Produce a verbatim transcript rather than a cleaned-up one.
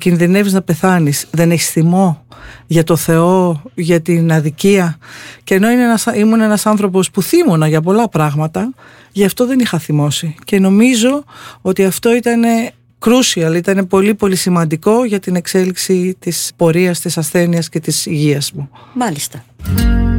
κινδυνεύεις να πεθάνεις, δεν έχεις θυμό για το Θεό, για την αδικία? Και ενώ είναι ένας, ήμουν ένας άνθρωπος που θύμωνα για πολλά πράγματα, γι' αυτό δεν είχα θυμώσει. Και νομίζω ότι αυτό ήταν crucial, ήταν πολύ πολύ σημαντικό για την εξέλιξη της πορείας της ασθένειας και της υγείας μου. Μάλιστα.